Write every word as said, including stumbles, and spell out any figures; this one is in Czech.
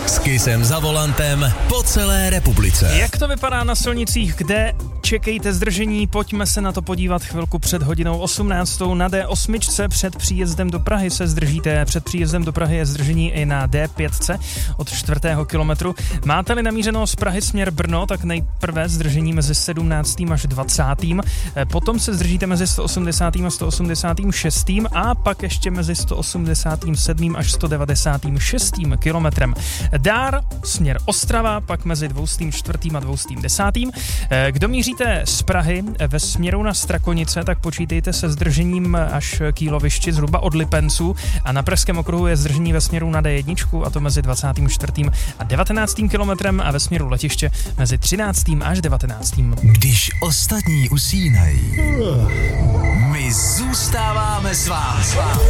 S Kissem za volantem po celé republice. Jak to vypadá na silnicích, kde čekejte zdržení? Pojďme se na to podívat chvilku před hodinou osmnáctou. Na D osm před příjezdem do Prahy se zdržíte. Před příjezdem do Prahy je zdržení i na D pět od čtvrtého kilometru. Máte-li namířeno z Prahy směr Brno, tak nejprve zdržení mezi sedmnáctým až dvacátým Potom se zdržíte mezi sto osmdesátým a sto osmdesátým šestým a pak ještě mezi sto osmdesátým sedmým až sto devadesátým šestým kilometrem. Dár směr Ostrava, pak mezi dvoustým čtvrtým a dvoustým desátým Kdo míříte z Prahy ve směru na Strakonice, tak počítejte se zdržením až k Jílovišti, zhruba od Lipenců, a na Pražském okruhu je zdržení ve směru na D jedna, a to mezi dvacátým čtvrtým a devatenáctým kilometrem a ve směru letiště mezi třináctým až devatenáctým Když ostatní usínají, my zůstáváme s vámi.